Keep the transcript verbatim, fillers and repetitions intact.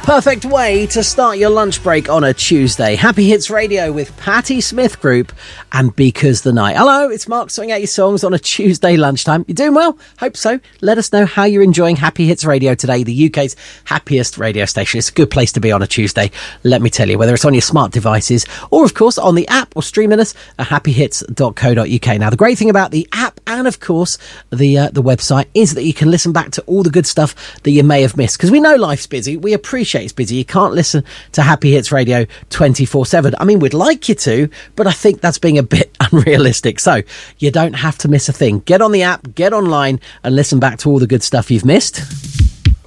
perfect way to start your lunch break on a Tuesday. Happy Hits Radio with Patti Smith Group and Because the Night. Hello, it's Mark sorting out your songs on a Tuesday lunchtime. You doing well? Hope so. Let us know how you're enjoying Happy Hits Radio today, the U K's happiest radio station. It's a good place to be on a Tuesday, let me tell you, whether it's on your smart devices or, of course, on the app or streaming us at happy hits dot co dot uk. Now, the great thing about the app and, of course, the uh, the website is that you can listen back to all the good stuff that you may have missed, because we know life's busy. We appreciate it's busy. You can't listen to Happy Hits Radio twenty-four seven. I mean, we'd like you to, but I think that's being a bit unrealistic. So you don't have to miss a thing. Get on the app, get online and listen back to all the good stuff you've missed.